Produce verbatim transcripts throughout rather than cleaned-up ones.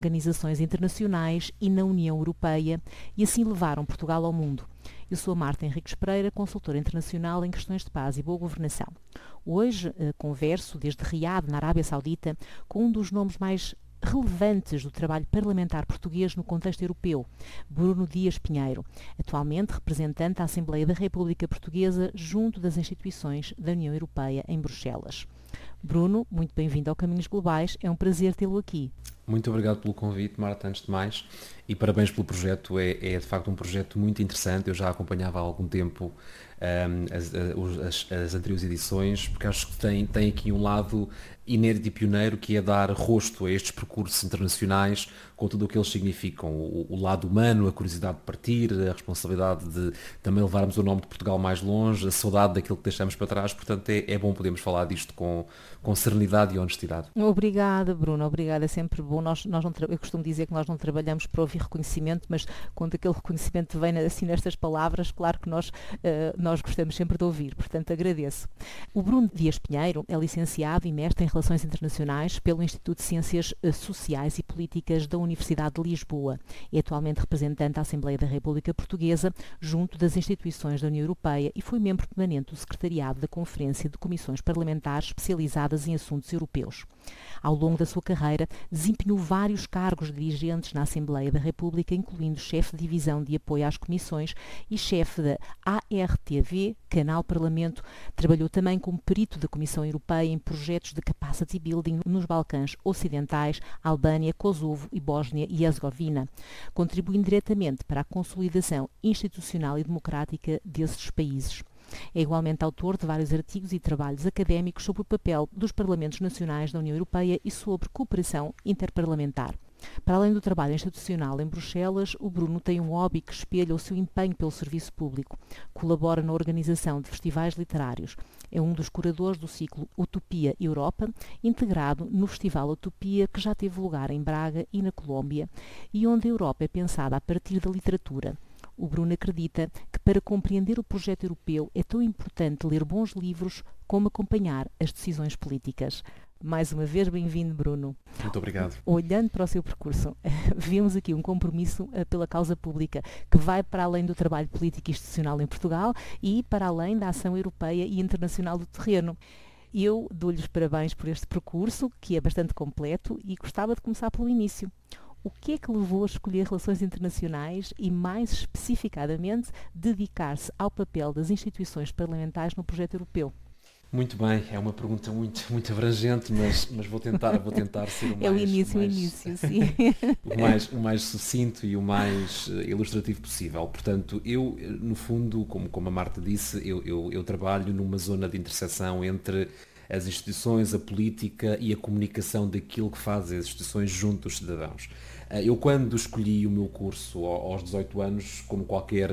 organizações internacionais e na União Europeia e assim levaram Portugal ao mundo. Eu sou a Marta Henriques Pereira, consultora internacional em questões de paz e boa governação. Hoje eh, converso desde Riad, na Arábia Saudita, com um dos nomes mais relevantes do trabalho parlamentar português no contexto europeu, Bruno Dias Pinheiro, atualmente representante da Assembleia da República Portuguesa junto das instituições da União Europeia em Bruxelas. Bruno, muito bem-vindo ao Caminhos Globais, é um prazer tê-lo aqui. Muito obrigado pelo convite, Marta, antes de mais, e parabéns pelo projeto, é, é de facto um projeto muito interessante, eu já acompanhava há algum tempo um, as, as, as anteriores edições, porque acho que tem, tem aqui um lado inédito e pioneiro, que é dar rosto a estes percursos internacionais, com tudo o que eles significam, o, o lado humano, a curiosidade de partir, a responsabilidade de também levarmos o nome de Portugal mais longe, a saudade daquilo que deixamos para trás, portanto é, é bom podermos falar disto com, com serenidade e honestidade. Obrigada, Bruno, obrigada, é sempre bom. Nós, nós não, eu costumo dizer que nós não trabalhamos para ouvir reconhecimento, mas quando aquele reconhecimento vem assim nestas palavras, claro que nós, uh, nós gostamos sempre de ouvir, portanto agradeço. O Bruno Dias Pinheiro é licenciado e mestre em Relações Internacionais pelo Instituto de Ciências Sociais e Políticas da Universidade de Lisboa. É atualmente representante da Assembleia da República Portuguesa junto das instituições da União Europeia e foi membro permanente do Secretariado da Conferência de Comissões Parlamentares Especializadas em Assuntos Europeus. Ao longo da sua carreira, desempenhou vários cargos dirigentes na Assembleia da República, incluindo chefe de divisão de apoio às comissões e chefe da A R T V, Canal Parlamento. Trabalhou também como perito da Comissão Europeia em projetos de capacity building nos Balcãs Ocidentais, Albânia, Kosovo e Bósnia e Herzegovina, contribuindo diretamente para a consolidação institucional e democrática desses países. É igualmente autor de vários artigos e trabalhos académicos sobre o papel dos Parlamentos Nacionais da União Europeia e sobre cooperação interparlamentar. Para além do trabalho institucional em Bruxelas, o Bruno tem um hobby que espelha o seu empenho pelo serviço público. Colabora na organização de festivais literários. É um dos curadores do ciclo Utopia Europa, integrado no Festival Utopia, que já teve lugar em Braga e na Colômbia, e onde a Europa é pensada a partir da literatura. O Bruno acredita que para compreender o projeto europeu é tão importante ler bons livros como acompanhar as decisões políticas. Mais uma vez, bem-vindo, Bruno. Muito obrigado. Olhando para o seu percurso, vemos aqui um compromisso pela causa pública que vai para além do trabalho político e institucional em Portugal e para além da ação europeia e internacional do terreno. Eu dou-lhe os parabéns por este percurso, que é bastante completo, e gostava de começar pelo início. O que é que levou a escolher relações internacionais e, mais especificadamente, dedicar-se ao papel das instituições parlamentares no projeto europeu? Muito bem, é uma pergunta muito, muito abrangente, mas, mas vou tentar, vou tentar ser o mais, é o início, o mais, o início, sim. o, mais, o mais sucinto e o mais ilustrativo possível. Portanto, eu, no fundo, como, como a Marta disse, eu, eu, eu trabalho numa zona de interseção entre as instituições, a política e a comunicação daquilo que fazem as instituições junto dos cidadãos. Eu, quando escolhi o meu curso aos dezoito anos, como qualquer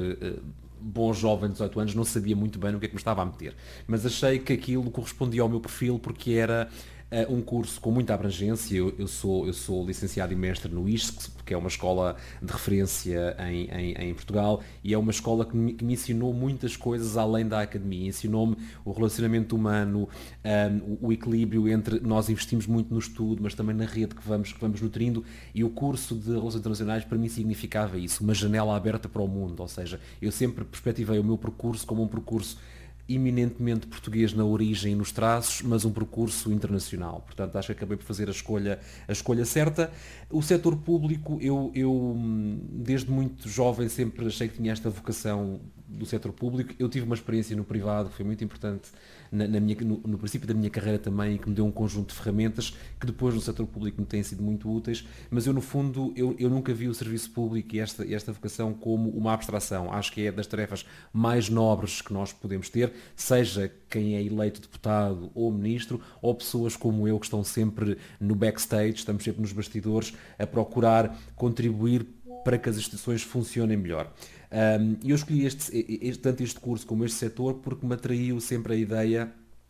bom jovem de dezoito anos, não sabia muito bem no que é que me estava a meter, mas achei que aquilo correspondia ao meu perfil porque era uh, um curso com muita abrangência. Eu, eu, sou, eu sou licenciado e mestre no I S C, que é uma escola de referência em, em, em Portugal, e é uma escola que me, que me ensinou muitas coisas além da academia. Ensinou-me o relacionamento humano, um, o, o equilíbrio entre nós investimos muito no estudo, mas também na rede que vamos, que vamos nutrindo, e o curso de Relações Internacionais para mim significava isso, uma janela aberta para o mundo. Ou seja, eu sempre perspectivei o meu percurso como um percurso eminentemente português na origem e nos traços, mas um percurso internacional. Portanto, acho que acabei por fazer a escolha, a escolha certa. O setor público, eu, eu desde muito jovem sempre achei que tinha esta vocação do setor público. Eu tive uma experiência no privado, foi muito importante na, na minha, no, no princípio da minha carreira também, que me deu um conjunto de ferramentas que depois no setor público me têm sido muito úteis, mas eu no fundo, eu, eu nunca vi o serviço público e esta, esta vocação como uma abstração. Acho que é das tarefas mais nobres que nós podemos ter, seja quem é eleito deputado ou ministro, ou pessoas como eu que estão sempre no backstage, estamos sempre nos bastidores a procurar contribuir para que as instituições funcionem melhor. Um, eu escolhi este, este, tanto este curso como este setor porque me atraiu sempre a ideia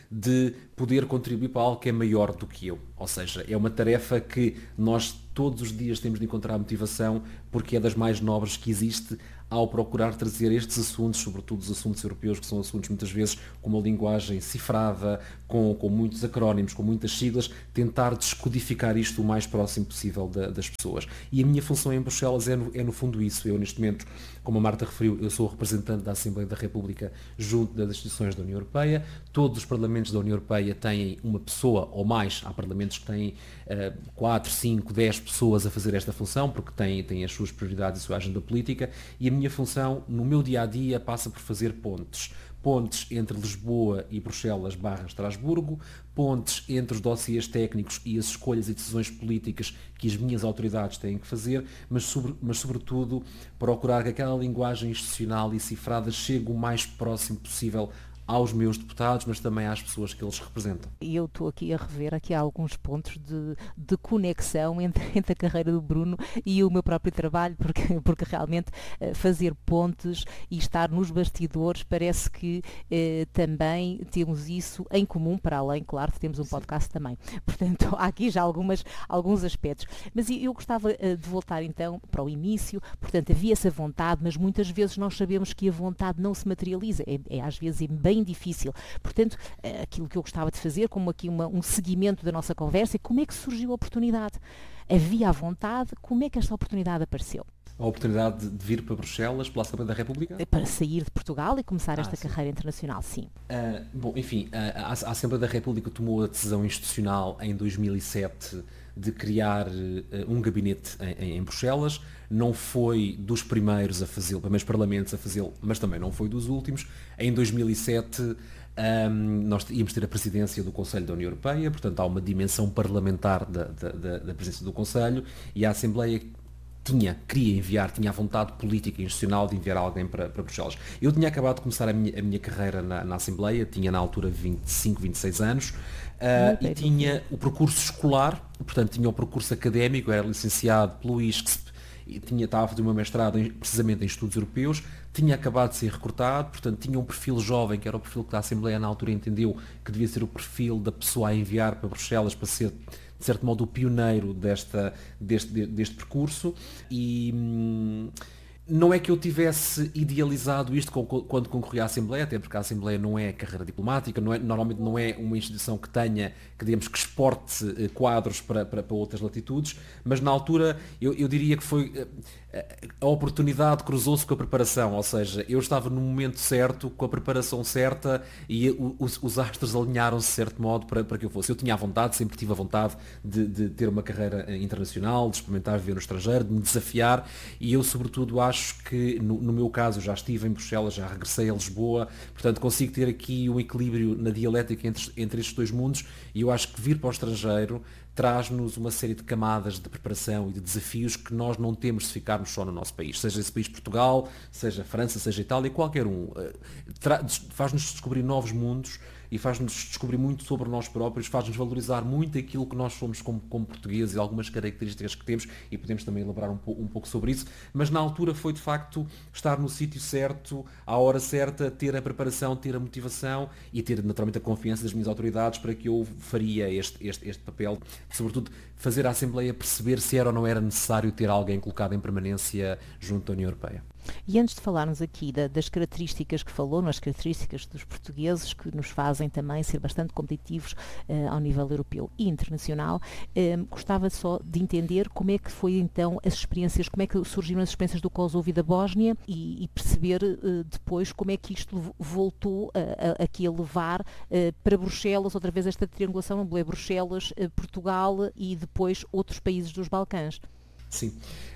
de poder contribuir para algo que é maior do que eu. Ou seja, é uma tarefa que nós todos os dias temos de encontrar motivação, porque é das mais nobres que existe, ao procurar trazer estes assuntos, sobretudo os assuntos europeus, que são assuntos muitas vezes com uma linguagem cifrada, com, com muitos acrónimos, com muitas siglas, tentar descodificar isto o mais próximo possível da, das pessoas. E a minha função em Bruxelas é no, é no fundo isso. Eu neste momento, como a Marta referiu, eu sou o representante da Assembleia da República junto das instituições da União Europeia. Todos os parlamentos da União Europeia têm uma pessoa ou mais. Há parlamentos que têm uh, quatro, cinco, dez pessoas a fazer esta função, porque têm, têm as suas prioridades e a sua agenda política, e a minha função no meu dia-a-dia passa por fazer pontes. Pontes entre Lisboa e Bruxelas barra Estrasburgo, pontes entre os dossiês técnicos e as escolhas e decisões políticas que as minhas autoridades têm que fazer, mas, sobre, mas sobretudo procurar que aquela linguagem institucional e cifrada chegue o mais próximo possível aos meus deputados, mas também às pessoas que eles representam. E eu estou aqui a rever aqui alguns pontos de, de conexão entre, entre a carreira do Bruno e o meu próprio trabalho, porque, porque realmente eh, fazer pontes e estar nos bastidores parece que eh, também temos isso em comum, para além, claro, que temos um podcast também. Portanto, há aqui já algumas, alguns aspectos. Mas eu gostava eh, de voltar então para o início. Portanto, havia essa vontade, mas muitas vezes nós sabemos que a vontade não se materializa. É, é às vezes é bem difícil. Portanto, aquilo que eu gostava de fazer, como aqui uma, um seguimento da nossa conversa, é como é que surgiu a oportunidade? Havia a vontade, como é que esta oportunidade apareceu? A oportunidade de vir para Bruxelas, pela Assembleia da República? Para sair de Portugal e começar ah, esta sim. carreira internacional, sim. Uh, bom, enfim, a, a Assembleia da República tomou a decisão institucional em dois mil e sete de criar uh, um gabinete em, em Bruxelas. Não foi dos primeiros a fazê-lo, primeiros parlamentos a fazê-lo, mas também não foi dos últimos. Em dois mil e sete um, nós íamos ter a presidência do Conselho da União Europeia, portanto há uma dimensão parlamentar da, da, da, da presidência do Conselho, e a Assembleia tinha, queria enviar, tinha a vontade política e institucional de enviar alguém para, para Bruxelas. Eu tinha acabado de começar a minha, a minha carreira na, na Assembleia, tinha na altura vinte e cinco, vinte e seis anos, uh, e tinha o percurso escolar, portanto tinha o percurso académico, era licenciado pelo I S C S P, e tinha, estava a fazer uma mestrado em, precisamente em estudos europeus, tinha acabado de ser recrutado, portanto tinha um perfil jovem, que era o perfil que a Assembleia na altura entendeu que devia ser o perfil da pessoa a enviar para Bruxelas para ser, de certo modo, o pioneiro desta, deste, deste percurso. E hum, não é que eu tivesse idealizado isto quando concorri à Assembleia, até porque a Assembleia não é carreira diplomática, não é, normalmente não é uma instituição que tenha, que digamos que exporte quadros para, para, para outras latitudes, mas na altura eu, eu diria que foi... a oportunidade cruzou-se com a preparação, ou seja, eu estava no momento certo, com a preparação certa, e os, os astros alinharam-se de certo modo para, para que eu fosse. Eu tinha a vontade, sempre tive a vontade de, de ter uma carreira internacional, de experimentar viver no estrangeiro, de me desafiar, e eu sobretudo acho que, no, no meu caso, eu já estive em Bruxelas, já regressei a Lisboa, portanto consigo ter aqui um equilíbrio na dialética entre, entre estes dois mundos, e eu acho que vir para o estrangeiro traz-nos uma série de camadas de preparação e de desafios que nós não temos se ficarmos só no nosso país, seja esse país Portugal, seja França, seja Itália, qualquer um. Faz-nos descobrir novos mundos e faz-nos descobrir muito sobre nós próprios, faz-nos valorizar muito aquilo que nós somos como, como portugueses e algumas características que temos, e podemos também elaborar um, um pouco sobre isso, mas na altura foi de facto estar no sítio certo, à hora certa, ter a preparação, ter a motivação e ter naturalmente a confiança das minhas autoridades para que eu faria este, este, este papel, sobretudo fazer a Assembleia perceber se era ou não era necessário ter alguém colocado em permanência junto da União Europeia. E antes de falarmos aqui da, das características que falou, nas características dos portugueses que nos fazem também ser bastante competitivos uh, ao nível europeu e internacional, uh, gostava só de entender como é que foi então as experiências, como é que surgiram as experiências do Kosovo e da Bósnia, e, e perceber uh, depois como é que isto voltou a, a, aqui a levar uh, para Bruxelas, outra vez esta triangulação, Bruxelas, uh, Portugal e depois outros países dos Balcãs. Sim.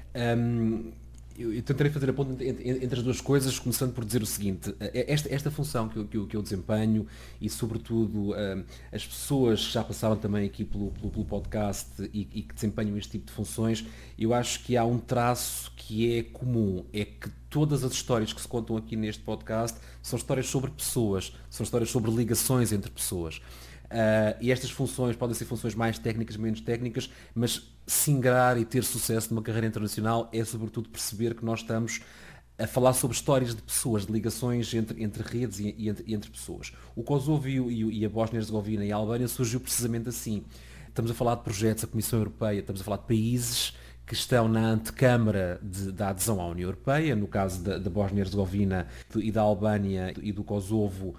Um... Eu tentarei fazer a ponte entre as duas coisas, começando por dizer o seguinte: esta, esta função que eu, que, eu, que eu desempenho, e sobretudo as pessoas que já passaram também aqui pelo, pelo, pelo podcast e, e que desempenham este tipo de funções, eu acho que há um traço que é comum, é que todas as histórias que se contam aqui neste podcast são histórias sobre pessoas, são histórias sobre ligações entre pessoas. Uh, e estas funções podem ser funções mais técnicas, menos técnicas, mas singrar e ter sucesso numa carreira internacional é sobretudo perceber que nós estamos a falar sobre histórias de pessoas, de ligações entre, entre redes e, e, entre, e entre pessoas. O Kosovo e, o, e a Bósnia-Herzegovina e a Albânia surgiu precisamente assim. Estamos a falar de projetos, a Comissão Europeia, estamos a falar de países que estão na antecâmara de, da adesão à União Europeia, no caso da, da Bósnia-Herzegovina e da Albânia e do Kosovo.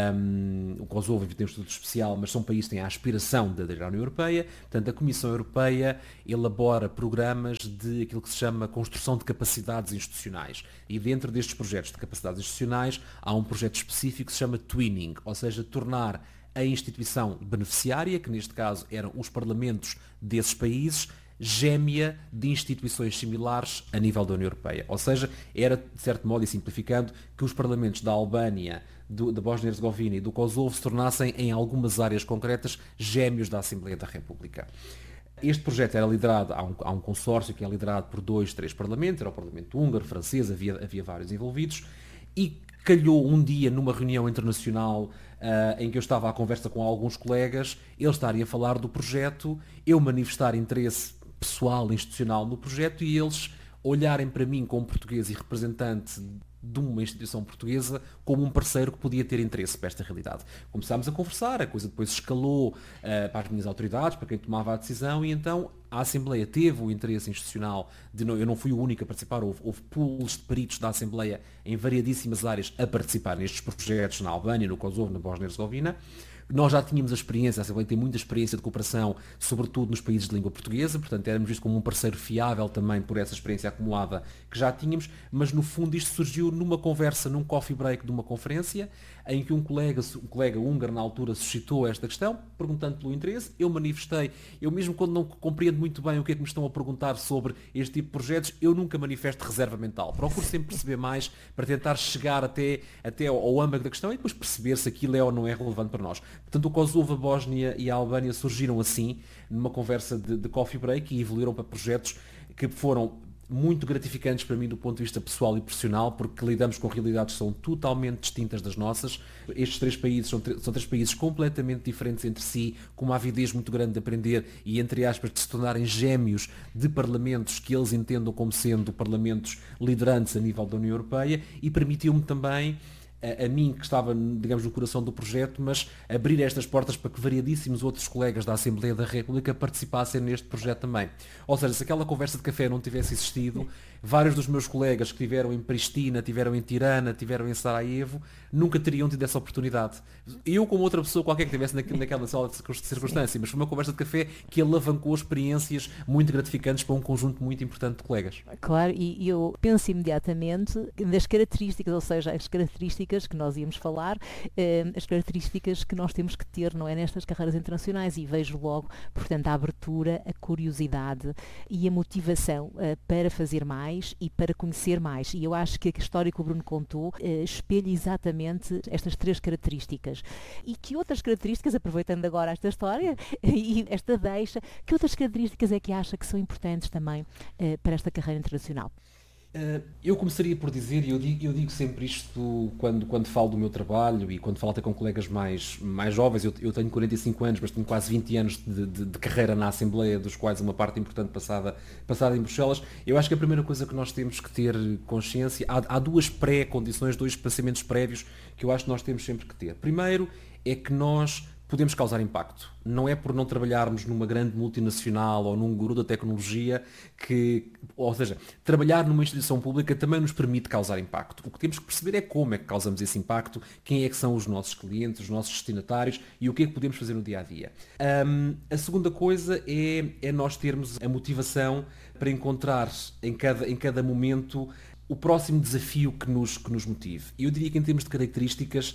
Um, o Kosovo tem um estatuto especial, mas são países que têm a aspiração de aderir à União Europeia. Portanto, a Comissão Europeia elabora programas de aquilo que se chama construção de capacidades institucionais. E dentro destes projetos de capacidades institucionais há um projeto específico que se chama Twinning, ou seja, tornar a instituição beneficiária, que neste caso eram os parlamentos desses países, gêmea de instituições similares a nível da União Europeia. Ou seja, era, de certo modo e simplificando, que os parlamentos da Albânia, do, da Bósnia-Herzegovina e do Kosovo se tornassem, em algumas áreas concretas, gêmeos da Assembleia da República. Este projeto era liderado, há um, há um consórcio que é liderado por dois, três parlamentos, era o Parlamento húngaro, francês, havia, havia vários envolvidos, e calhou um dia numa reunião internacional uh, em que eu estava à conversa com alguns colegas, eles estarem a falar do projeto, eu manifestar interesse pessoal, institucional no projeto e eles olharem para mim como português e representante de uma instituição portuguesa como um parceiro que podia ter interesse para esta realidade. Começámos a conversar, a coisa depois escalou uh, para as minhas autoridades, para quem tomava a decisão, e então a Assembleia teve o interesse institucional, de não, eu não fui o único a participar, houve, houve pools de peritos da Assembleia em variadíssimas áreas a participar nestes projetos na Albânia, no Kosovo, na Bósnia-Herzegovina. Nós já tínhamos a experiência, a Assembleia tem muita experiência de cooperação, sobretudo nos países de língua portuguesa, portanto éramos vistos como um parceiro fiável também por essa experiência acumulada que já tínhamos, mas no fundo isto surgiu numa conversa, num coffee break de uma conferência, em que um colega, um colega húngaro na altura suscitou esta questão, perguntando pelo interesse, eu manifestei, eu mesmo quando não compreendo muito bem o que é que me estão a perguntar sobre este tipo de projetos, eu nunca manifesto reserva mental, procuro sempre perceber mais para tentar chegar até, até ao, ao âmago da questão e depois perceber se aquilo é ou não é relevante para nós. Portanto, o Kosovo, a Bósnia e a Albânia surgiram assim, numa conversa de, de coffee break, e evoluíram para projetos que foram muito gratificantes para mim do ponto de vista pessoal e profissional, porque lidamos com realidades que são totalmente distintas das nossas. Estes três países são, são três países completamente diferentes entre si, com uma avidez muito grande de aprender e, entre aspas, de se tornarem gêmeos de parlamentos que eles entendam como sendo parlamentos liderantes a nível da União Europeia, e permitiu-me também, A, a mim, que estava, digamos, no coração do projeto, mas abrir estas portas para que variadíssimos outros colegas da Assembleia da República participassem neste projeto também. Ou seja, se aquela conversa de café não tivesse existido, vários dos meus colegas que estiveram em Pristina, tiveram em Tirana, tiveram em Sarajevo, nunca teriam tido essa oportunidade. Eu, como outra pessoa qualquer que estivesse naquela sala de circunstância, mas foi uma conversa de café que alavancou experiências muito gratificantes para um conjunto muito importante de colegas. Claro, e eu penso imediatamente das características, ou seja, as características que nós íamos falar, eh, as características que nós temos que ter, não é, nestas carreiras internacionais, e vejo logo, portanto, a abertura, a curiosidade e a motivação eh, para fazer mais e para conhecer mais. E eu acho que a história que o Bruno contou eh, espelha exatamente estas três características. E que outras características, aproveitando agora esta história e esta deixa, que outras características é que acha que são importantes também eh, para esta carreira internacional? Uh, eu começaria por dizer, e eu digo, eu digo sempre isto quando, quando falo do meu trabalho e quando falo até com colegas mais, mais jovens, eu, eu tenho quarenta e cinco anos, mas tenho quase vinte anos de, de, de carreira na Assembleia, dos quais uma parte importante passada, passada em Bruxelas. Eu acho que a primeira coisa que nós temos que ter consciência, há, há duas pré-condições, dois pensamentos prévios que eu acho que nós temos sempre que ter. Primeiro é que nós podemos causar impacto. Não é por não trabalharmos numa grande multinacional ou num guru da tecnologia que, ou seja, trabalhar numa instituição pública também nos permite causar impacto. O que temos que perceber é como é que causamos esse impacto, quem é que são os nossos clientes, os nossos destinatários e o que é que podemos fazer no dia a dia. Um, a segunda coisa é, é nós termos a motivação para encontrar em cada, em cada momento o próximo desafio que nos, que nos motive. E eu diria que em termos de características,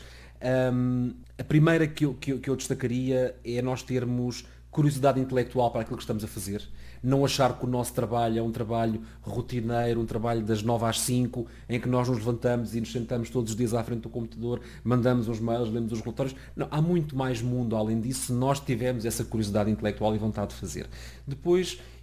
Um, a primeira que eu, que, eu, que eu destacaria é nós termos curiosidade intelectual para aquilo que estamos a fazer. Não achar que o nosso trabalho é um trabalho rotineiro, um trabalho das nove às cinco, em que nós nos levantamos e nos sentamos todos os dias à frente do computador, mandamos os mails, lemos os relatórios. Não, há muito mais mundo além disso, se nós tivermos essa curiosidade intelectual e vontade de fazer. Depois,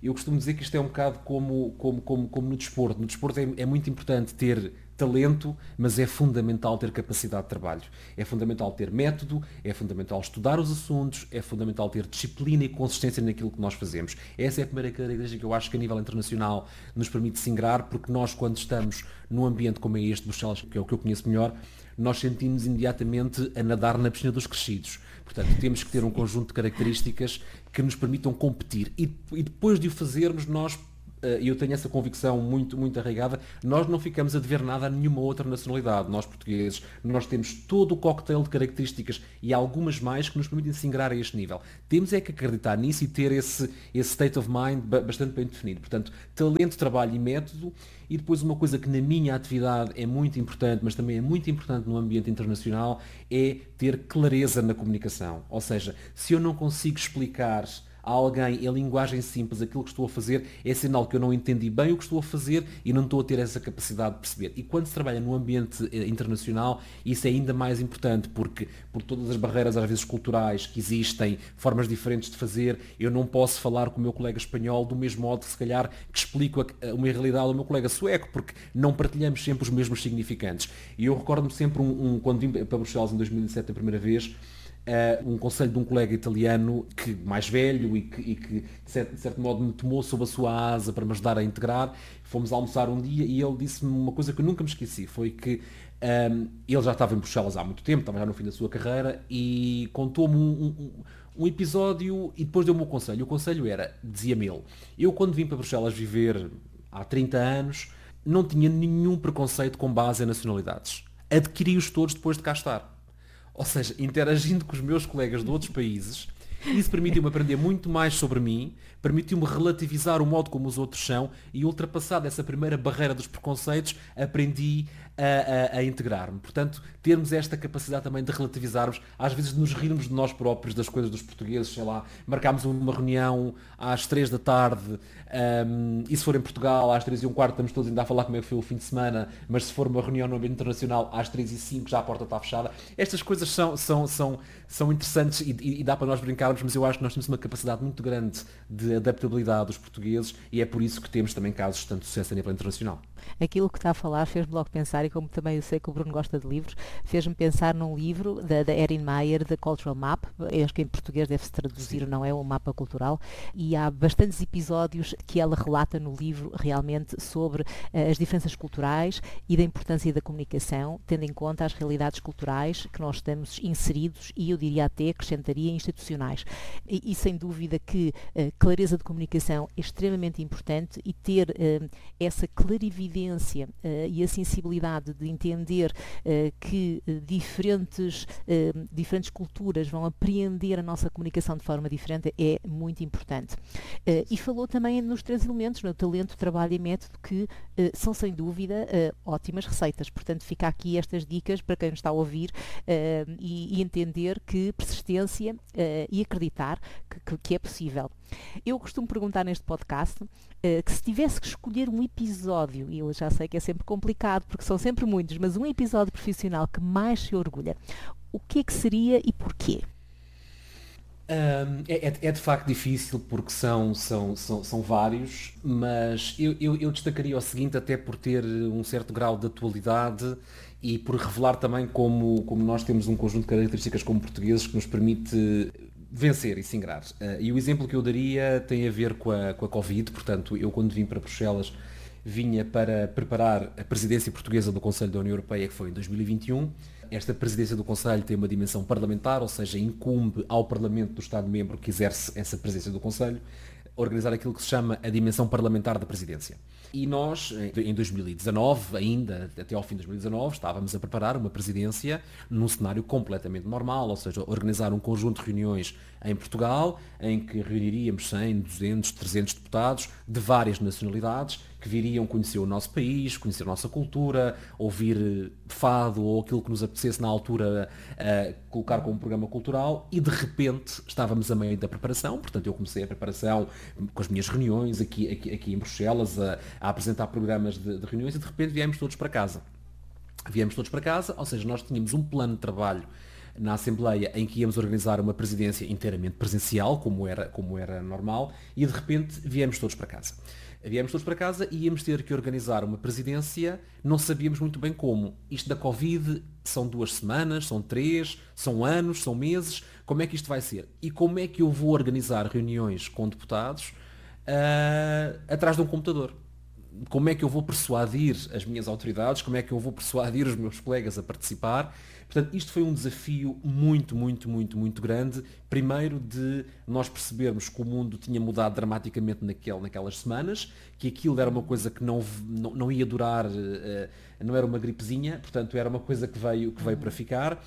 Eu costumo dizer que isto é um bocado como, como, como, como no desporto. No desporto é, é muito importante ter talento, mas é fundamental ter capacidade de trabalho. É fundamental ter método, é fundamental estudar os assuntos, é fundamental ter disciplina e consistência naquilo que nós fazemos. Essa é a primeira característica que eu acho que a nível internacional nos permite se ingrar, porque nós, quando estamos num ambiente como é este, Bruxelas, que é o que eu conheço melhor, nós sentimos imediatamente a nadar na piscina dos crescidos. Portanto, temos que ter um conjunto de características que nos permitam competir. E, e depois de o fazermos, nós, e eu tenho essa convicção muito, muito arraigada, nós não ficamos a dever nada a nenhuma outra nacionalidade. Nós, portugueses, nós temos todo o cocktail de características e algumas mais que nos permitem se ingrar a este nível. Temos é que acreditar nisso e ter esse, esse state of mind bastante bem definido. Portanto, talento, trabalho e método. E depois uma coisa que na minha atividade é muito importante, mas também é muito importante no ambiente internacional, é ter clareza na comunicação. Ou seja, se eu não consigo explicar a alguém em linguagem simples aquilo que estou a fazer, é sinal que eu não entendi bem o que estou a fazer e não estou a ter essa capacidade de perceber. E quando se trabalha no ambiente internacional, isso é ainda mais importante, porque por todas as barreiras, às vezes culturais, que existem, formas diferentes de fazer, eu não posso falar com o meu colega espanhol do mesmo modo que se calhar que explico uma realidade ao meu colega sueco, porque não partilhamos sempre os mesmos significantes. E eu recordo-me sempre, um, um, quando vim para Bruxelas em dois mil e sete a primeira vez, Uh, um conselho de um colega italiano que, mais velho e que, e que de, certo, de certo modo me tomou sob a sua asa para me ajudar a integrar. Fomos almoçar um dia e ele disse-me uma coisa que eu nunca me esqueci, foi que um, ele já estava em Bruxelas há muito tempo, estava já no fim da sua carreira e contou-me um, um, um episódio e depois deu-me um conselho. O conselho era, dizia-me ele, eu quando vim para Bruxelas viver há trinta anos não tinha nenhum preconceito com base em nacionalidades. Adquiri-os todos depois de cá estar. Ou seja, interagindo com os meus colegas de outros países, isso permitiu-me aprender muito mais sobre mim, permitiu-me relativizar o modo como os outros são e, ultrapassada essa primeira barreira dos preconceitos, aprendi a, a, a integrar-me. Portanto, termos esta capacidade também de relativizarmos, às vezes de nos rirmos de nós próprios, das coisas dos portugueses, sei lá, marcámos uma reunião às três da tarde, um, e se for em Portugal, às três e um quarto estamos todos ainda a falar como é que foi o fim de semana, mas se for uma reunião no ambiente internacional, às três e cinco já a porta está fechada. Estas coisas são, são, são, são interessantes e, e, e dá para nós brincarmos, mas eu acho que nós temos uma capacidade muito grande de adaptabilidade dos portugueses e é por isso que temos também casos de tanto sucesso a nível internacional. Aquilo que está a falar fez-me logo pensar, e como também eu sei que o Bruno gosta de livros, fez-me pensar num livro da, da Erin Meyer, The Cultural Map, acho que em português deve-se traduzir, Sim. Não é? Um mapa cultural, e há bastantes episódios que ela relata no livro realmente sobre uh, as diferenças culturais e da importância da comunicação, tendo em conta as realidades culturais que nós estamos inseridos e eu diria até, acrescentaria, institucionais. E, e sem dúvida que uh, clareza de comunicação é extremamente importante e ter uh, essa clarividência Uh, e a sensibilidade de entender uh, que uh, diferentes, uh, diferentes culturas vão apreender a nossa comunicação de forma diferente é muito importante. Uh, e falou também nos três elementos, no talento, trabalho e método, que uh, são sem dúvida uh, ótimas receitas. Portanto, fica aqui estas dicas para quem nos está a ouvir uh, e, e entender que persistência uh, e acreditar que, que, que é possível. Eu costumo perguntar neste podcast uh, que se tivesse que escolher um episódio, e eu já sei que é sempre complicado porque são sempre muitos, mas um episódio profissional que mais se orgulha, o que é que seria e porquê? Um, é, é de facto difícil porque são, são, são, são vários, mas eu, eu, eu destacaria o seguinte, até por ter um certo grau de atualidade e por revelar também como, como nós temos um conjunto de características como portugueses que nos permite vencer e se ingrar. Uh, e o exemplo que eu daria tem a ver com a, com a Covid, portanto, eu quando vim para Bruxelas vinha para preparar a presidência portuguesa do Conselho da União Europeia, que foi em dois mil e vinte e um. Esta presidência do Conselho tem uma dimensão parlamentar, ou seja, incumbe ao Parlamento do Estado-membro que exerce essa presidência do Conselho organizar aquilo que se chama a dimensão parlamentar da presidência. E nós, em dois mil e dezanove, ainda até ao fim de dois mil e dezanove, estávamos a preparar uma presidência num cenário completamente normal, ou seja, organizar um conjunto de reuniões em Portugal, em que reuniríamos cem, duzentos, trezentos deputados de várias nacionalidades, que viriam conhecer o nosso país, conhecer a nossa cultura, ouvir fado ou aquilo que nos apetecesse na altura uh, colocar como programa cultural, e de repente estávamos a meio da preparação, portanto eu comecei a preparação com as minhas reuniões aqui, aqui, aqui em Bruxelas, a, a apresentar programas de, de reuniões, e de repente viemos todos para casa. Viemos todos para casa, ou seja, nós tínhamos um plano de trabalho na Assembleia em que íamos organizar uma presidência inteiramente presencial, como era, como era normal, e de repente viemos todos para casa. Viemos todos para casa e íamos ter que organizar uma presidência, não sabíamos muito bem como. Isto da Covid são duas semanas, são três, são anos, são meses, como é que isto vai ser? E como é que eu vou organizar reuniões com deputados uh, atrás de um computador? Como é que eu vou persuadir as minhas autoridades, como é que eu vou persuadir os meus colegas a participar? Portanto, isto foi um desafio muito, muito, muito, muito grande. Primeiro de nós percebermos que o mundo tinha mudado dramaticamente naquele, naquelas semanas, que aquilo era uma coisa que não, não, não ia durar, não era uma gripezinha, portanto era uma coisa que veio, que veio para ficar.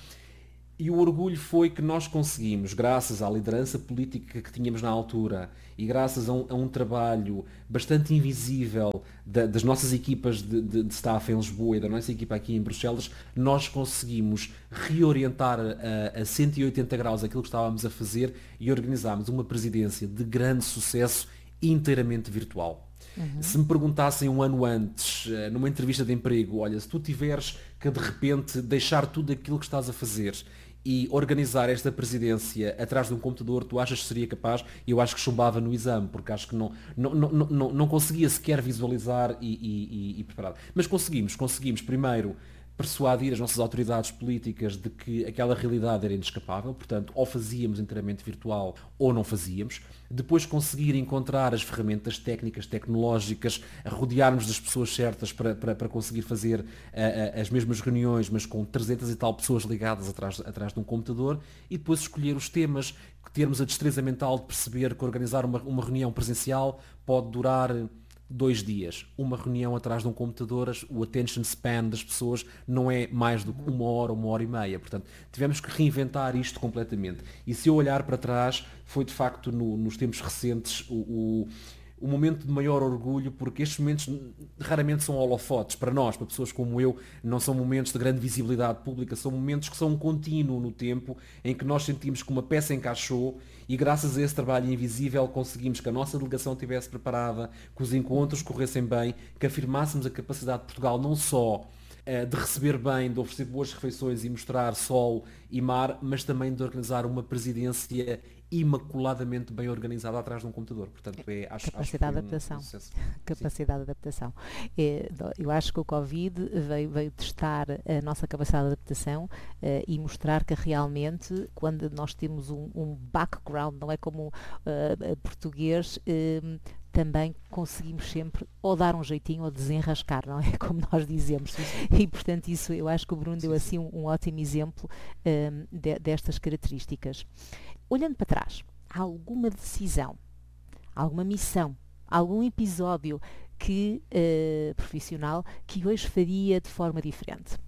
E o orgulho foi que nós conseguimos, graças à liderança política que tínhamos na altura e graças a um, a um trabalho bastante invisível da, das nossas equipas de, de, de staff em Lisboa e da nossa equipa aqui em Bruxelas, nós conseguimos reorientar a, a cento e oitenta graus aquilo que estávamos a fazer e organizámos uma presidência de grande sucesso inteiramente virtual. Uhum. Se me perguntassem um ano antes, numa entrevista de emprego, olha, se tu tiveres que de repente deixar tudo aquilo que estás a fazer e organizar esta presidência atrás de um computador, tu achas que seria capaz? Eu acho que chumbava no exame, porque acho que não, não, não, não, não conseguia sequer visualizar e, e, e preparar. Mas conseguimos, conseguimos primeiro persuadir as nossas autoridades políticas de que aquela realidade era inescapável, portanto, ou fazíamos inteiramente virtual ou não fazíamos. Depois conseguir encontrar as ferramentas técnicas, tecnológicas, rodearmos das pessoas certas para, para, para conseguir fazer uh, uh, as mesmas reuniões, mas com trezentas e tal pessoas ligadas atrás, atrás de um computador, e depois escolher os temas, termos a destreza mental de perceber que organizar uma, uma reunião presencial pode durar dois dias. Uma reunião atrás de um computador, o attention span das pessoas não é mais do que uma hora, uma hora e meia. Portanto, tivemos que reinventar isto completamente. E se eu olhar para trás, foi de facto no, nos tempos recentes o, o, o momento de maior orgulho, porque estes momentos raramente são holofotes. Para nós, para pessoas como eu, não são momentos de grande visibilidade pública, são momentos que são um contínuo no tempo, em que nós sentimos que uma peça encaixou e graças a esse trabalho invisível conseguimos que a nossa delegação estivesse preparada, que os encontros corressem bem, que afirmássemos a capacidade de Portugal não só de receber bem, de oferecer boas refeições e mostrar sol e mar, mas também de organizar uma presidência imaculadamente bem organizada atrás de um computador. Portanto, é, acho, capacidade acho de adaptação. Um capacidade de adaptação. É, eu acho que o Covid veio, veio testar a nossa capacidade de adaptação uh, e mostrar que realmente, quando nós temos um, um background, não é como uh, português, uh, também conseguimos sempre ou dar um jeitinho ou desenrascar, não é? Como nós dizemos. Sim, sim. E, portanto, isso eu acho que o Bruno deu sim, assim um, um ótimo exemplo um, de, destas características. Olhando para trás, há alguma decisão, alguma missão, algum episódio que, uh, profissional que hoje faria de forma diferente?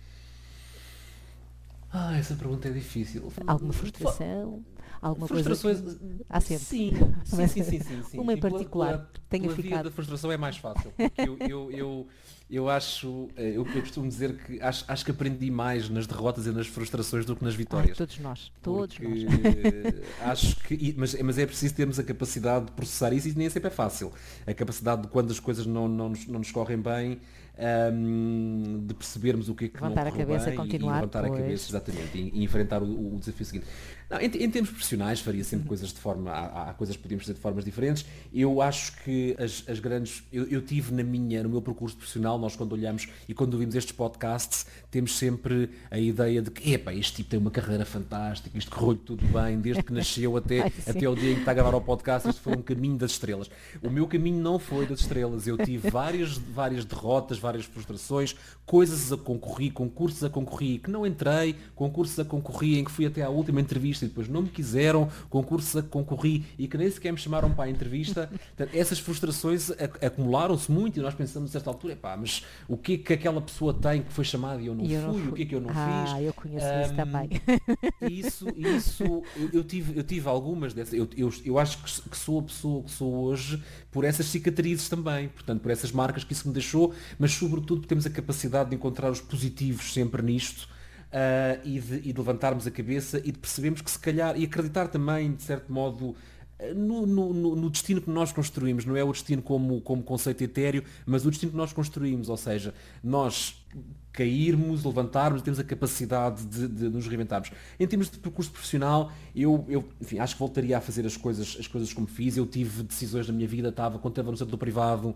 Ah, essa pergunta é difícil. Alguma frustração? Alguma Frustrações, coisa que... há sempre. Sim, sim, sim, sim, sim, sim. Uma em E particular pela, pela, tenha pela ficado. via da frustração é mais fácil, porque eu, eu, eu, eu acho, eu, eu costumo dizer que acho, acho que aprendi mais nas derrotas e nas frustrações do que nas vitórias. Ai, todos nós, todos porque, nós. Acho que, mas, mas é preciso termos a capacidade de processar isso e nem sempre é fácil. A capacidade de quando as coisas não, não, nos, não nos correm bem, um, de percebermos o que é que levantar não correu a cabeça, bem continuar, e levantar pois. a cabeça, exatamente, e, e enfrentar o, o desafio seguinte. Não, em, em termos profissionais faria sempre uhum. coisas de forma, há, há coisas que podíamos fazer de formas diferentes. Eu acho que as, as grandes, eu, eu tive na minha, no meu percurso profissional, nós quando olhamos e quando ouvimos estes podcasts, temos sempre a ideia de que, epá, este tipo tem uma carreira fantástica, isto correu-lhe tudo bem, desde que nasceu até, Ai, até o dia em que está a gravar o podcast, isto foi um caminho das estrelas. O meu caminho não foi das estrelas, eu tive várias, várias derrotas, várias frustrações, coisas a concorrer, concursos a concorrer que não entrei, concursos a concorrer em que fui até à última entrevista e depois não me quiseram, concursos a concorrer e que nem sequer me chamaram para a entrevista. Portanto, essas frustrações acumularam-se muito e nós pensamos a certa altura, epá, mas o que é que aquela pessoa tem que foi chamada e eu não e eu fui, não fui, o que é que eu não ah, fiz? Ah, eu conheço um, isso também. Isso, isso eu, eu, tive, eu tive algumas dessas, eu, eu, eu acho que, que sou a pessoa que sou hoje por essas cicatrizes também, portanto, por essas marcas que isso me deixou, mas sobretudo porque temos a capacidade de encontrar os positivos sempre nisto. Uh, e, de, e de levantarmos a cabeça e de percebermos que se calhar, e acreditar também de certo modo no, no, no destino que nós construímos, não é o destino como, como conceito etéreo, mas o destino que nós construímos, ou seja, nós cairmos, levantarmos, temos a capacidade de, de nos reinventarmos. Em termos de percurso profissional, eu, eu enfim, acho que voltaria a fazer as coisas, as coisas como fiz. Eu tive decisões na minha vida, estava, quando estava no setor privado,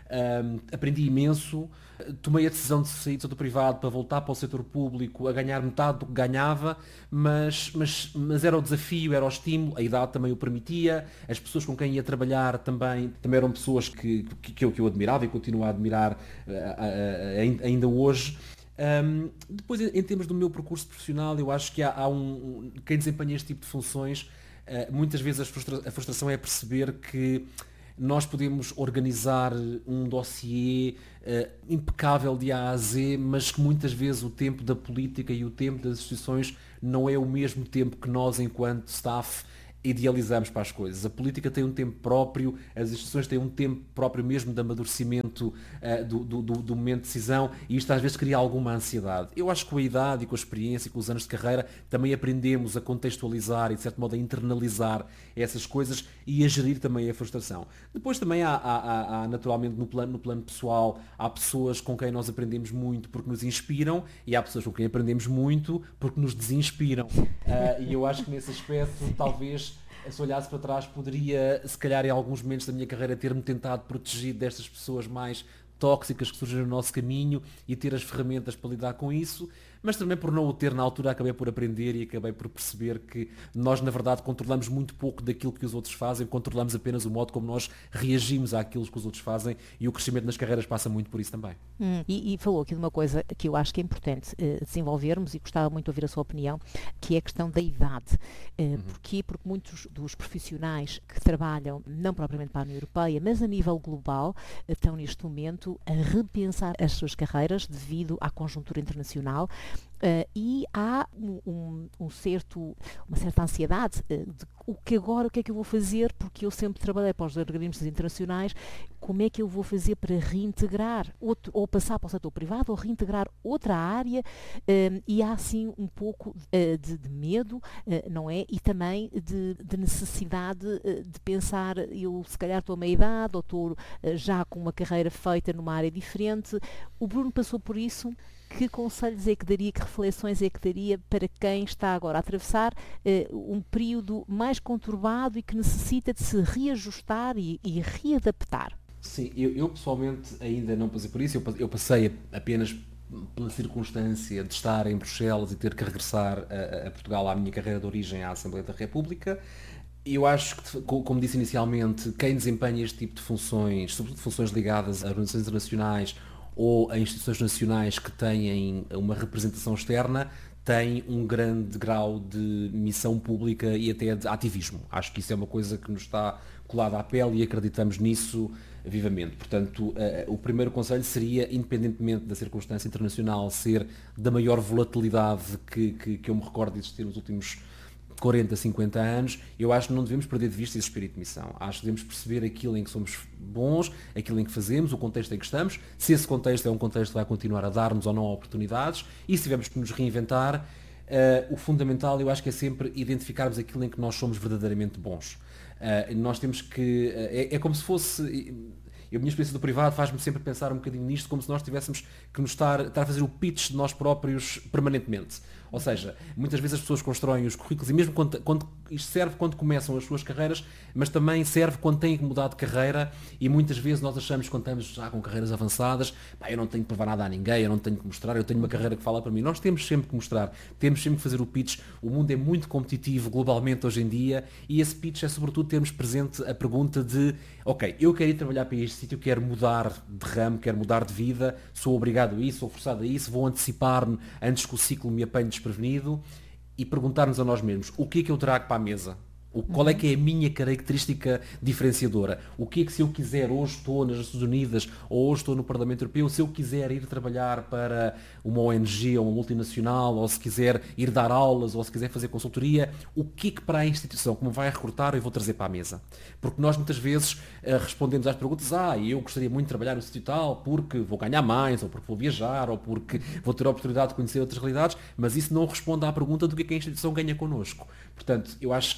um, aprendi imenso, tomei a decisão de sair do setor privado para voltar para o setor público, a ganhar metade do que ganhava, mas, mas, mas era o desafio, era o estímulo, a idade também o permitia, as pessoas com quem ia trabalhar também, também eram pessoas que, que, que, eu, que eu admirava e continuo a admirar uh, uh, uh, ainda hoje. Um, depois, em termos do meu percurso profissional, eu acho que há, há um, um, quem desempenha este tipo de funções, uh, muitas vezes a, frustra- a frustração é perceber que nós podemos organizar um dossiê uh, impecável de A a Z, mas que muitas vezes o tempo da política e o tempo das instituições não é o mesmo tempo que nós, enquanto staff, idealizamos para as coisas. A política tem um tempo próprio, as instituições têm um tempo próprio mesmo de amadurecimento uh, do, do, do momento de decisão, e isto às vezes cria alguma ansiedade. Eu acho que com a idade e com a experiência e com os anos de carreira também aprendemos a contextualizar e de certo modo a internalizar essas coisas e a gerir também a frustração. Depois também há, há, há, há naturalmente no plano, no plano pessoal, há pessoas com quem nós aprendemos muito porque nos inspiram e há pessoas com quem aprendemos muito porque nos desinspiram. Uh, e eu acho que nesse aspecto talvez, se olhasse para trás, poderia, se calhar em alguns momentos da minha carreira, ter-me tentado proteger destas pessoas mais tóxicas que surgem no nosso caminho e ter as ferramentas para lidar com isso, mas também por não o ter na altura acabei por aprender e acabei por perceber que nós na verdade controlamos muito pouco daquilo que os outros fazem, controlamos apenas o modo como nós reagimos àquilo que os outros fazem, e o crescimento nas carreiras passa muito por isso também. Hum, e, e falou aqui de uma coisa que eu acho que é importante uh, desenvolvermos, e gostava muito de ouvir a sua opinião, que é a questão da idade. Uh, uhum. Porquê? Porque muitos dos profissionais que trabalham, não propriamente para a União Europeia, mas a nível global, uh, estão neste momento a repensar as suas carreiras devido à conjuntura internacional. Uh, e há um, um, um certo, uma certa ansiedade uh, de o que agora, o que é que eu vou fazer, porque eu sempre trabalhei para os organismos internacionais, como é que eu vou fazer para reintegrar, outro, ou passar para o setor privado, ou reintegrar outra área, uh, e há assim um pouco uh, de, de medo, uh, não é? E também de, de necessidade uh, de pensar, eu se calhar estou a meia idade, ou estou uh, já com uma carreira feita numa área diferente. O Bruno passou por isso. Que conselhos é que daria, que reflexões é que daria para quem está agora a atravessar uh, um período mais conturbado e que necessita de se reajustar e, e readaptar? Sim, eu, eu pessoalmente ainda não passei por isso, eu, eu passei apenas pela circunstância de estar em Bruxelas e ter que regressar a, a Portugal à minha carreira de origem à Assembleia da República. Eu acho que, como disse inicialmente, quem desempenha este tipo de funções, sobretudo funções ligadas a organizações internacionais ou a instituições nacionais que têm uma representação externa, tem um grande grau de missão pública e até de ativismo. Acho que isso é uma coisa que nos está colada à pele e acreditamos nisso vivamente. Portanto, uh, o primeiro conselho seria, independentemente da circunstância internacional ser da maior volatilidade que, que, que eu me recordo de existir nos últimos quarenta, cinquenta anos, eu acho que não devemos perder de vista esse espírito de missão. Acho que devemos perceber aquilo em que somos bons, aquilo em que fazemos, o contexto em que estamos, se esse contexto é um contexto que vai continuar a dar-nos ou não oportunidades, e se tivermos que nos reinventar, uh, o fundamental eu acho que é sempre identificarmos aquilo em que nós somos verdadeiramente bons. Uh, nós temos que... Uh, é, é como se fosse... A minha experiência do privado faz-me sempre pensar um bocadinho nisto, como se nós tivéssemos que nos estar, estar a fazer o pitch de nós próprios permanentemente. Ou seja, muitas vezes as pessoas constroem os currículos, e mesmo quando, quando isto serve quando começam as suas carreiras, mas também serve quando têm que mudar de carreira, e muitas vezes nós achamos que quando estamos já com carreiras avançadas, pá, eu não tenho que provar nada a ninguém, eu não tenho que mostrar, eu tenho uma carreira que fala para mim. Nós temos sempre que mostrar, temos sempre que fazer o pitch. O mundo é muito competitivo globalmente hoje em dia, e esse pitch é sobretudo termos presente a pergunta de, ok, eu quero ir trabalhar para este sítio, quero mudar de ramo, quero mudar de vida, sou obrigado a isso, sou forçado a isso, vou antecipar-me antes que o ciclo me apanhe desprevenido, e perguntar-nos a nós mesmos, o que é que eu trago para a mesa? O, qual é que é a minha característica diferenciadora? O que é que, se eu quiser, hoje estou nas Nações Unidas ou hoje estou no Parlamento Europeu, se eu quiser ir trabalhar para uma O N G ou uma multinacional, ou se quiser ir dar aulas, ou se quiser fazer consultoria, o que é que para a instituição que me vai recrutar eu vou trazer para a mesa? Porque nós muitas vezes uh, respondemos às perguntas, ah, eu gostaria muito de trabalhar no sítio tal porque vou ganhar mais, ou porque vou viajar, ou porque vou ter a oportunidade de conhecer outras realidades, mas isso não responde à pergunta do que é que a instituição ganha connosco. Portanto, eu acho que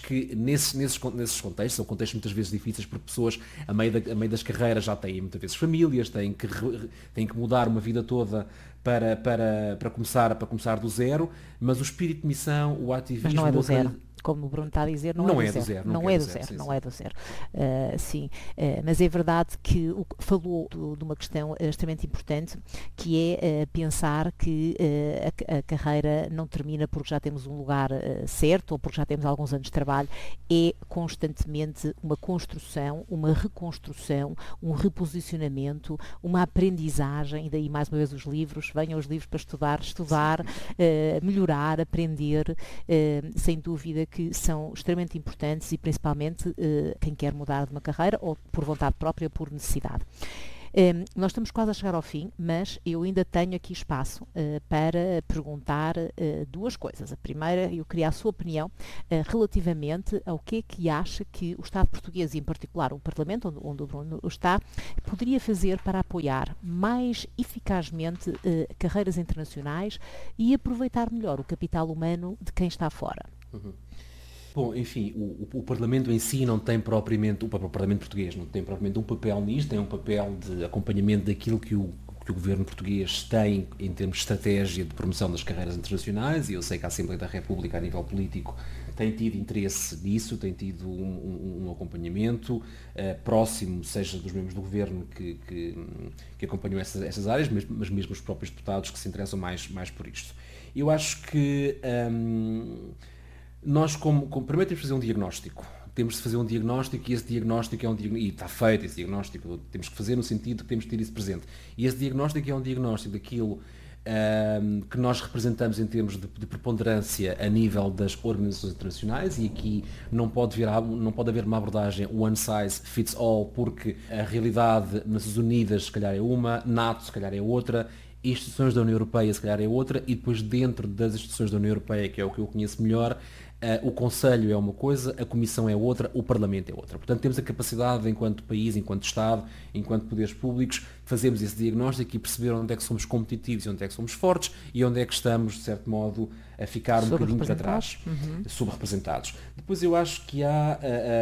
nesses, nesses, nesses contextos, são contextos muitas vezes difíceis, porque pessoas a meio, da, a meio das carreiras já têm muitas vezes famílias, têm que, têm que mudar uma vida toda para, para, para, começar, para começar do zero, mas o espírito de missão, o ativismo... Mas não é do zero. Como o Bruno está a dizer, não, não é, é do do zero. zero. Não, não é do zero, sim, não sim. é do zero. Uh, sim, uh, mas é verdade que o, falou do, de uma questão extremamente importante, que é uh, pensar que uh, a, a carreira não termina porque já temos um lugar uh, certo ou porque já temos alguns anos de trabalho. É constantemente uma construção, uma reconstrução, um reposicionamento, uma aprendizagem, e daí mais uma vez os livros, venham os livros para estudar, estudar, uh, melhorar, aprender, uh, sem dúvida que são extremamente importantes e principalmente eh, quem quer mudar de uma carreira ou por vontade própria ou por necessidade. Um, nós estamos quase a chegar ao fim, mas eu ainda tenho aqui espaço uh, para perguntar uh, duas coisas. A primeira, eu queria a sua opinião uh, relativamente ao que é que acha que o Estado português, e em particular o Parlamento, onde, onde o Bruno está, poderia fazer para apoiar mais eficazmente uh, carreiras internacionais e aproveitar melhor o capital humano de quem está fora. Uhum. Bom, enfim, o, o, o Parlamento em si não tem propriamente, o, o Parlamento português não tem propriamente um papel nisto, tem um papel de acompanhamento daquilo que o, que o governo português tem em termos de estratégia de promoção das carreiras internacionais, e eu sei que a Assembleia da República, a nível político, tem tido interesse nisso, tem tido um, um, um acompanhamento uh, próximo, seja dos membros do governo que, que, que acompanham essas, essas áreas, mas, mas mesmo os próprios deputados que se interessam mais, mais por isto. Eu acho que... Um, Nós, como, como, primeiro temos de fazer um diagnóstico. Temos de fazer um diagnóstico e esse diagnóstico é um diagnóstico, e está feito esse diagnóstico, temos que fazer no sentido que temos de ter isso presente. E esse diagnóstico é um diagnóstico daquilo um, que nós representamos em termos de, de preponderância a nível das organizações internacionais, e aqui não pode, vir, não pode haver uma abordagem one size fits all, porque a realidade nas Nações Unidas se calhar é uma, NATO se calhar é outra, instituições da União Europeia se calhar é outra, e depois dentro das instituições da União Europeia, que é o que eu conheço melhor, uh, o Conselho é uma coisa, a Comissão é outra, o Parlamento é outra. Portanto, temos a capacidade, enquanto país, enquanto Estado, enquanto poderes públicos, fazermos esse diagnóstico e perceber onde é que somos competitivos e onde é que somos fortes e onde é que estamos, de certo modo, a ficar um bocadinho para trás, uhum. subrepresentados. Depois eu acho que há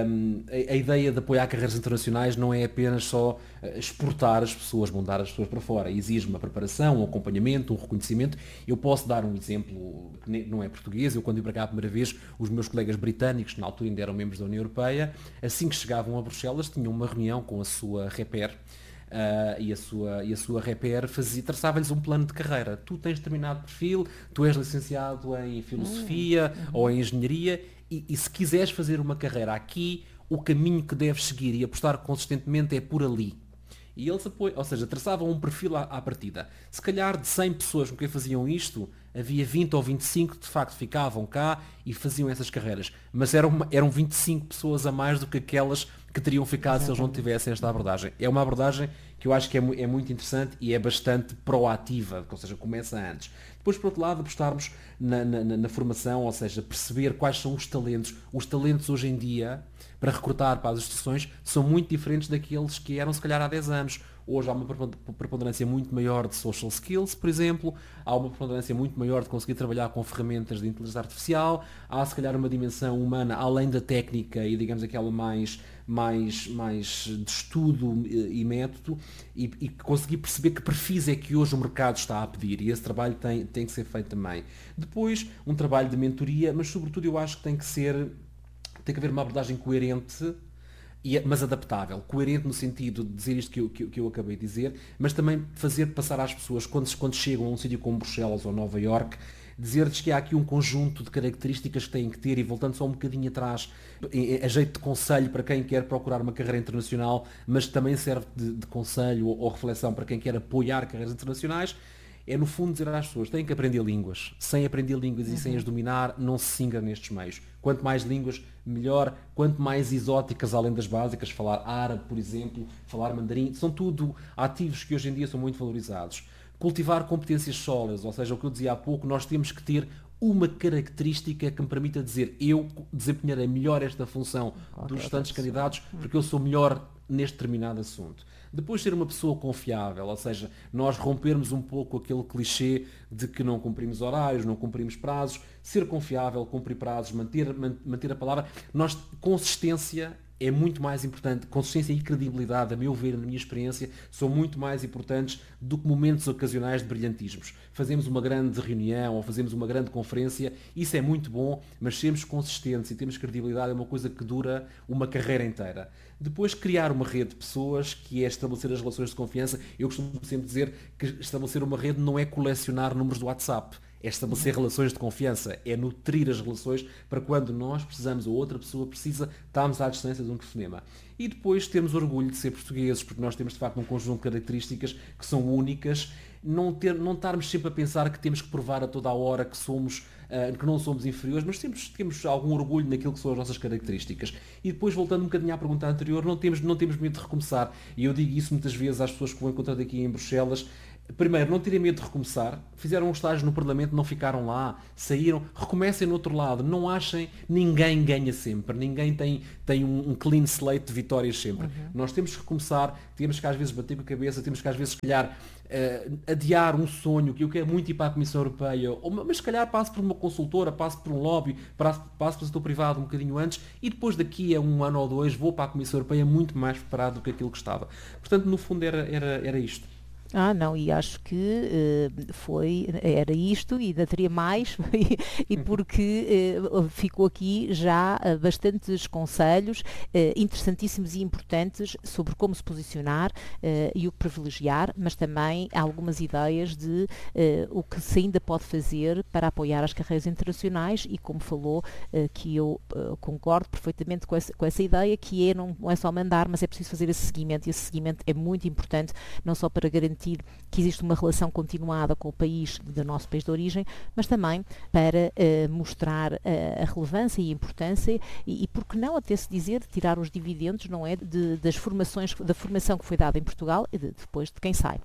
a, a, a ideia de apoiar carreiras internacionais não é apenas só exportar as pessoas, mandar as pessoas para fora. Exige uma preparação, um acompanhamento, um reconhecimento. Eu posso dar um exemplo que não é português. Eu, quando vim para cá a primeira vez, os meus colegas britânicos, que na altura ainda eram membros da União Europeia, assim que chegavam a Bruxelas, tinham uma reunião com a sua reper, Uh, e a sua, e a sua reper fazia, traçava-lhes um plano de carreira. Tu tens determinado perfil, tu és licenciado em filosofia uhum. ou em engenharia, e, e se quiseres fazer uma carreira aqui, o caminho que deves seguir e apostar consistentemente é por ali. E eles apoiam, ou seja, traçavam um perfil à, à partida. Se calhar de cem pessoas com quem faziam isto, havia vinte ou vinte e cinco que de facto ficavam cá e faziam essas carreiras. Mas eram, eram vinte e cinco pessoas a mais do que aquelas que teriam ficado Exatamente. Se eles não tivessem esta abordagem. É uma abordagem que eu acho que é, é muito interessante e é bastante proativa, ou seja, começa antes. Depois, por outro lado, apostarmos na, na, na formação, ou seja, perceber quais são os talentos. Os talentos hoje em dia, para recrutar para as instituições, são muito diferentes daqueles que eram, se calhar, há dez anos. Hoje há uma preponderância muito maior de social skills, por exemplo, há uma preponderância muito maior de conseguir trabalhar com ferramentas de inteligência artificial, há se calhar uma dimensão humana além da técnica e, digamos, aquela mais, mais, mais de estudo e método, e, e conseguir perceber que perfis é que hoje o mercado está a pedir, e esse trabalho tem, tem que ser feito também. Depois, um trabalho de mentoria, mas sobretudo eu acho que tem que ser, tem que haver uma abordagem coerente, mas adaptável, coerente no sentido de dizer isto que eu, que, que eu acabei de dizer, mas também fazer passar às pessoas, quando, quando chegam a um sítio como Bruxelas ou Nova Iorque, dizer-lhes que há aqui um conjunto de características que têm que ter, e voltando só um bocadinho atrás, a jeito de conselho para quem quer procurar uma carreira internacional, mas também serve de, de conselho ou, ou reflexão para quem quer apoiar carreiras internacionais, é no fundo dizer às pessoas, têm que aprender línguas. Sem aprender línguas e uhum. sem as dominar, não se singa nestes meios. Quanto mais línguas, melhor. Quanto mais exóticas, além das básicas, falar árabe, por exemplo, falar mandarim, são tudo ativos que hoje em dia são muito valorizados. Cultivar competências sólidas, ou seja, o que eu dizia há pouco, nós temos que ter uma característica que me permita dizer eu desempenharei melhor esta função okay, dos restantes candidatos, porque eu sou melhor neste determinado assunto. Depois ser uma pessoa confiável, ou seja, nós rompermos um pouco aquele clichê de que não cumprimos horários, não cumprimos prazos, ser confiável, cumprir prazos, manter, manter a palavra. Nós, consistência é muito mais importante. Consistência e credibilidade, a meu ver, na minha experiência, são muito mais importantes do que momentos ocasionais de brilhantismos. Fazemos uma grande reunião ou fazemos uma grande conferência, isso é muito bom, mas sermos consistentes e temos credibilidade é uma coisa que dura uma carreira inteira. Depois, criar uma rede de pessoas, que é estabelecer as relações de confiança. Eu costumo sempre dizer que estabelecer uma rede não é colecionar números do WhatsApp, é estabelecer relações de confiança, é nutrir as relações para quando nós precisamos ou outra pessoa precisa, estarmos à distância de um telefonema. E depois termos orgulho de ser portugueses, porque nós temos de facto um conjunto de características que são únicas, não, ter, não estarmos sempre a pensar que temos que provar a toda a hora que somos, uh, que não somos inferiores, mas temos, temos algum orgulho naquilo que são as nossas características. E depois, voltando um bocadinho à pergunta anterior, não temos, não temos medo de recomeçar. E eu digo isso muitas vezes às pessoas que vou encontrar aqui em Bruxelas. Primeiro, não terem medo de recomeçar. Fizeram um estágio no Parlamento, não ficaram lá, saíram, recomecem no outro lado. Não achem, ninguém ganha sempre, ninguém tem, tem um, um clean slate de vitórias sempre. Uhum. Nós temos que recomeçar, temos que às vezes bater com a cabeça, temos que às vezes, se calhar, uh, adiar um sonho, que eu quero muito ir para a Comissão Europeia, ou, mas se calhar passo por uma consultora, passo por um lobby, passo, passo para o setor privado um bocadinho antes, e depois daqui a um ano ou dois vou para a Comissão Europeia muito mais preparado do que aquilo que estava. Portanto, no fundo era, era, era isto. Ah, não, e acho que uh, foi, era isto e ainda teria mais, e, e porque uh, ficou aqui já uh, bastantes conselhos uh, interessantíssimos e importantes sobre como se posicionar uh, e o que privilegiar, mas também algumas ideias de uh, o que se ainda pode fazer para apoiar as carreiras internacionais e como falou, uh, que eu uh, concordo perfeitamente com essa, com essa ideia, que é não, não é só mandar, mas é preciso fazer esse seguimento, e esse seguimento é muito importante, não só para garantir que existe uma relação continuada com o país, do nosso país de origem, mas também para uh, mostrar uh, a relevância e a importância e, e por que não até se dizer, tirar os dividendos, não é, de, das formações, da formação que foi dada em Portugal e de, depois de quem sai.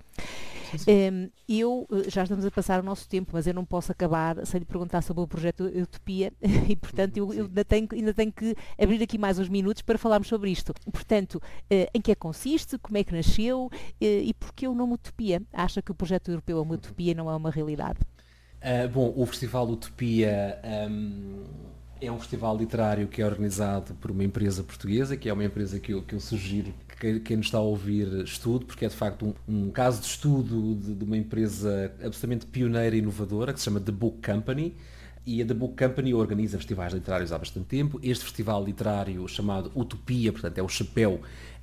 Um, eu, já estamos a passar o nosso tempo, mas eu não posso acabar sem lhe perguntar sobre o projeto Utopia e, portanto, eu, eu ainda, tenho, ainda tenho que abrir aqui mais uns minutos para falarmos sobre isto. Portanto, uh, em que é que consiste, como é que nasceu uh, e porquê o nome Utopia? Acha que o projeto europeu é uma utopia e não é uma realidade? Uh, bom, o Festival Utopia um, é um festival literário que é organizado por uma empresa portuguesa, que é uma empresa que eu, que eu sugiro que quem nos está a ouvir estude, porque é de facto um, um caso de estudo de, de uma empresa absolutamente pioneira e inovadora, que se chama The Book Company. E a The Book Company organiza festivais literários há bastante tempo. Este festival literário chamado Utopia, portanto é o chapéu, uh,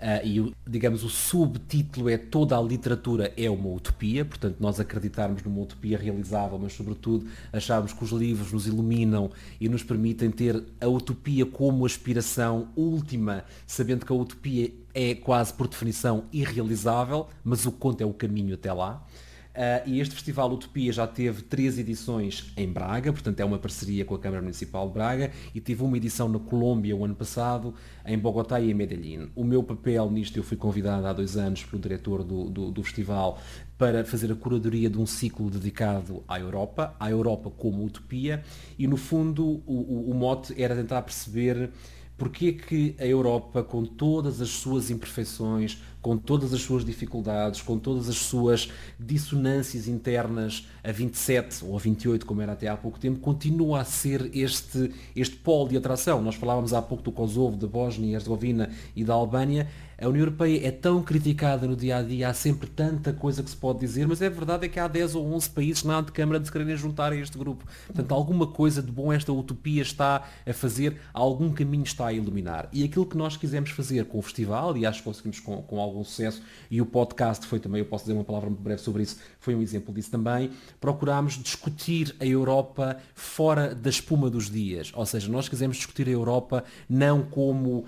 e o, digamos o subtítulo é Toda a literatura é uma utopia, portanto nós acreditarmos numa utopia realizável, mas sobretudo acharmos que os livros nos iluminam e nos permitem ter a utopia como aspiração última, sabendo que a utopia é quase por definição irrealizável, mas o que conta é o caminho até lá. Uh, e este Festival Utopia já teve três edições em Braga, portanto é uma parceria com a Câmara Municipal de Braga, e teve uma edição na Colômbia o ano passado, em Bogotá e em Medellín. O meu papel nisto, eu fui convidado há dois anos pelo diretor do, do, do festival para fazer a curadoria de um ciclo dedicado à Europa, à Europa como utopia, e no fundo o, o, o mote era tentar perceber porque é que a Europa, com todas as suas imperfeições, com todas as suas dificuldades, com todas as suas dissonâncias internas, a vinte e sete ou a vinte e oito, como era até há pouco tempo, continua a ser este, este polo de atração. Nós falávamos há pouco do Kosovo, da Bósnia e Herzegovina e da Albânia. A União Europeia é tão criticada no dia-a-dia, há sempre tanta coisa que se pode dizer, mas a verdade é que há dez ou onze países na Câmara de se quererem juntar a este grupo. Portanto, alguma coisa de bom esta utopia está a fazer, algum caminho está a iluminar. E aquilo que nós quisemos fazer com o festival, e acho que conseguimos com, com algum sucesso, e o podcast foi também, eu posso dizer uma palavra muito breve sobre isso, foi um exemplo disso também, procurámos discutir a Europa fora da espuma dos dias. Ou seja, nós quisemos discutir a Europa não como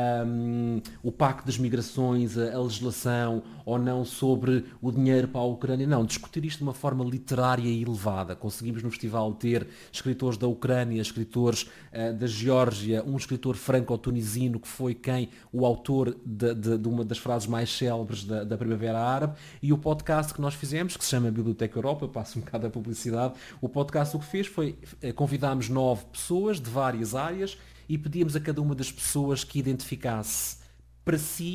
Um, o pacto das migrações, a, a legislação, ou não sobre o dinheiro para a Ucrânia, não, discutir isto de uma forma literária e elevada. Conseguimos no festival ter escritores da Ucrânia, escritores uh, da Geórgia, um escritor franco-tunisino que foi quem, o autor de, de, de uma das frases mais célebres da, da Primavera Árabe, e o podcast que nós fizemos, que se chama Biblioteca Europa, passo um bocado a publicidade, o podcast o que fez foi, convidámos nove pessoas de várias áreas, e pedíamos a cada uma das pessoas que identificasse para si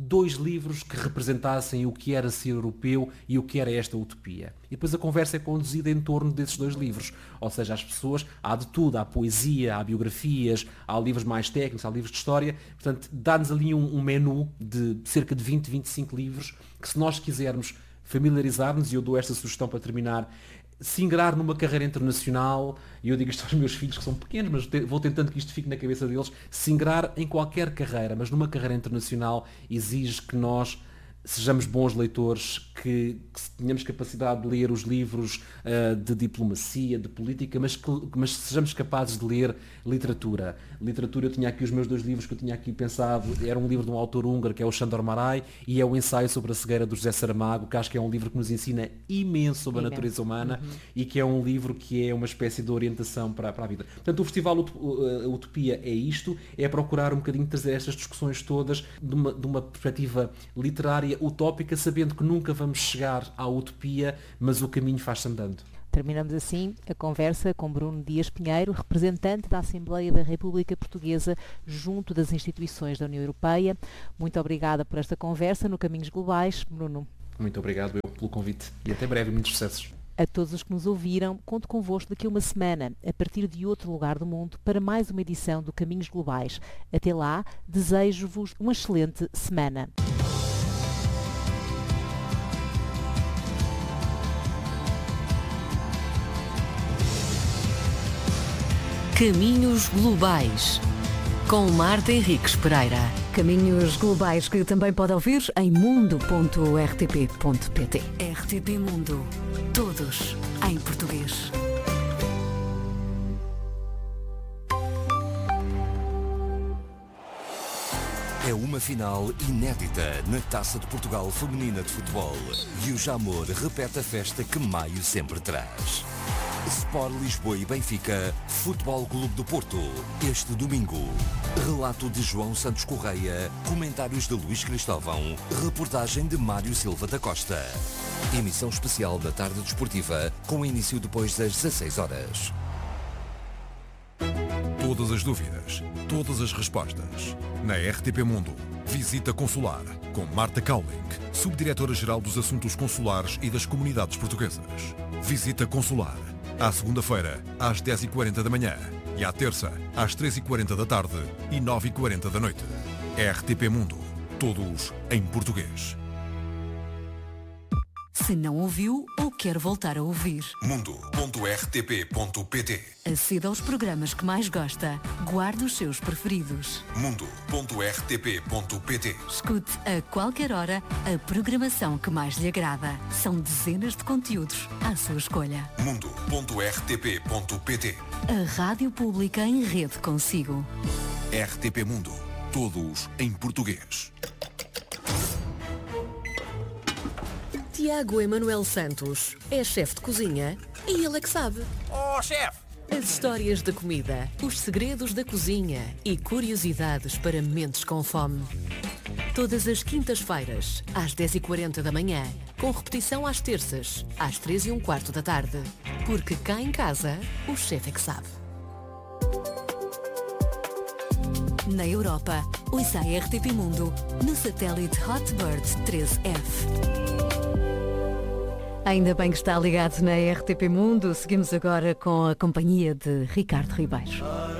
dois livros que representassem o que era ser europeu e o que era esta utopia. E depois a conversa é conduzida em torno desses dois livros. Ou seja, as pessoas, há de tudo, há poesia, há biografias, há livros mais técnicos, há livros de história. Portanto, dá-nos ali um, um menu de cerca de vinte, vinte e cinco livros que, se nós quisermos familiarizar-nos, e eu dou esta sugestão para terminar, se ingrar numa carreira internacional, e eu digo isto aos meus filhos que são pequenos, mas vou tentando que isto fique na cabeça deles, se ingrar em qualquer carreira, mas numa carreira internacional exige que nós sejamos bons leitores, que, que tenhamos capacidade de ler os livros uh, de diplomacia, de política, mas que mas sejamos capazes de ler literatura. Literatura, eu tinha aqui os meus dois livros que eu tinha aqui pensado, era um livro de um autor húngaro, que é o Sándor Márai, e é o ensaio sobre a cegueira do José Saramago, que acho que é um livro que nos ensina imenso sobre a imenso. natureza humana, uhum. e que é um livro que é uma espécie de orientação para, para a vida. Portanto, o Festival Utopia é isto, é procurar um bocadinho trazer estas discussões todas de uma, de uma perspectiva literária utópica, sabendo que nunca vamos chegar à utopia, mas o caminho faz-se andando. Terminamos assim a conversa com Bruno Dias Pinheiro, representante da Assembleia da República Portuguesa junto das instituições da União Europeia. Muito obrigada por esta conversa no Caminhos Globais, Bruno. Muito obrigado eu pelo convite e até breve, muitos sucessos. A todos os que nos ouviram, conto convosco daqui a uma semana, a partir de outro lugar do mundo, para mais uma edição do Caminhos Globais. Até lá, desejo-vos uma excelente semana. Caminhos Globais, com Marta Henriques Pereira. Caminhos Globais que também pode ouvir em mundo ponto r t p ponto p t. R T P Mundo. Todos em português. É uma final inédita na Taça de Portugal Feminina de Futebol. E o Jamor repete a festa que maio sempre traz. Sport Lisboa e Benfica, Futebol Clube do Porto. Este domingo, relato de João Santos Correia, comentários de Luís Cristóvão, reportagem de Mário Silva da Costa. Emissão especial da tarde desportiva, com início depois das dezasseis horas. Todas as dúvidas, todas as respostas. Na R T P Mundo, Visita Consular, com Marta Cowling, Subdiretora-Geral dos Assuntos Consulares e das Comunidades Portuguesas. Visita Consular. À segunda-feira, às dez e quarenta da manhã e à terça, às três e quarenta da tarde e nove e quarenta da noite. R T P Mundo. Todos em português. Se não ouviu ou quer voltar a ouvir, mundo ponto r t p ponto p t. Aceda aos programas que mais gosta. Guarde os seus preferidos. mundo ponto r t p ponto p t. Escute a qualquer hora a programação que mais lhe agrada. São dezenas de conteúdos à sua escolha. mundo ponto r t p ponto p t. A Rádio Pública em rede consigo. R T P Mundo. Todos em português. Tiago Emanuel Santos é chefe de cozinha e ele é que sabe. Oh, chefe! As histórias da comida, os segredos da cozinha e curiosidades para mentes com fome. Todas as quintas-feiras, às dez e quarenta da manhã, com repetição às terças, às três e um quarto da tarde. Porque cá em casa, o chefe é que sabe. Na Europa, ouça a R T P Mundo no satélite Hotbird treze F. Ainda bem que está ligado na R T P Mundo. Seguimos agora com a companhia de Ricardo Ribeiro.